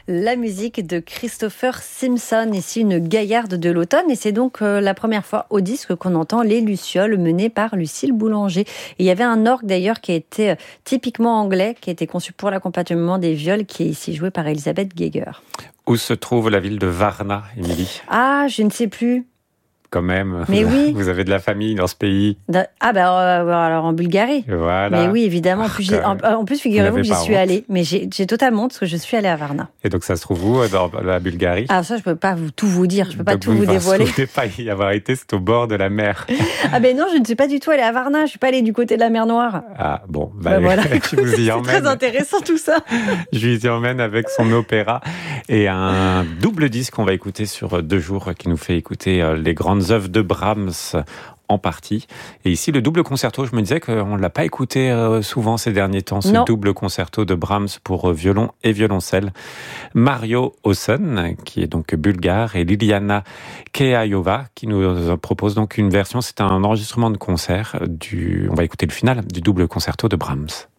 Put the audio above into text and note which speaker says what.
Speaker 1: La musique de Christopher Simpson, ici une gaillarde de l'automne, et c'est donc la première fois au disque qu'on entend les Lucioles menées par Lucille Boulanger. Et il y avait un orgue d'ailleurs qui était typiquement anglais, qui a été conçu pour l'accompagnement des viols, qui est ici joué par Elisabeth Geiger.
Speaker 2: Où se trouve la ville de Varna, Émilie ?
Speaker 1: Ah, je ne sais plus.
Speaker 2: Quand même,
Speaker 1: mais oui.
Speaker 2: Vous avez de la famille dans ce pays.
Speaker 1: Alors en Bulgarie.
Speaker 2: Voilà.
Speaker 1: Mais oui, évidemment. En plus, figurez-vous que j'y suis allée. Mais j'ai totalement honte parce que je suis allée à Varna.
Speaker 2: Et donc ça se trouve où dans la Bulgarie ?
Speaker 1: Ah, ça, je peux pas tout vous dire. Je peux pas tout vous dévoiler.
Speaker 2: Vous ne pouvez pas y avoir été, c'est au bord de la mer.
Speaker 1: Ah ben non, je ne suis pas du tout allée à Varna. Je suis pas allée du côté de la mer Noire.
Speaker 2: Ah bon,
Speaker 1: voilà.
Speaker 2: Je vous y emmène.
Speaker 1: C'est très intéressant tout ça.
Speaker 2: Je vous y emmène avec son opéra et un double disque qu'on va écouter sur 2 jours qui nous fait écouter les grandes œuvres de Brahms en partie. Et ici, le double concerto, je me disais qu'on ne l'a pas écouté souvent ces derniers temps, ce double concerto de Brahms pour violon et violoncelle. Mario Osen, qui est donc bulgare, et Liliana Keayova, qui nous propose donc une version, c'est un enregistrement de concert on va écouter le final du double concerto de Brahms.